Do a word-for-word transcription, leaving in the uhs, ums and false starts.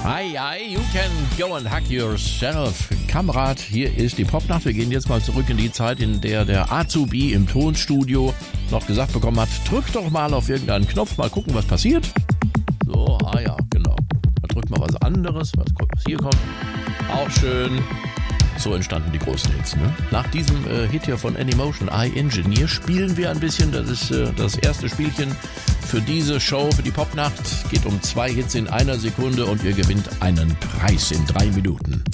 Hi, hi, you can go and hack yourself. Kamerad, hier ist die Popnacht. Wir gehen jetzt mal zurück in die Zeit, in der der Azubi im Tonstudio noch gesagt bekommen hat, drück doch mal auf irgendeinen Knopf, mal gucken, was passiert. So, ah ja, genau. Dann drückt mal was anderes, was, was hier kommt. Auch schön. So entstanden die großen Hits. Ne? Nach diesem äh, Hit hier von Anymotion, iEngineer, spielen wir ein bisschen. Das ist äh, das erste Spielchen für diese Show, für die Popnacht. Geht um zwei Hits in einer Sekunde und ihr gewinnt einen Preis in drei Minuten.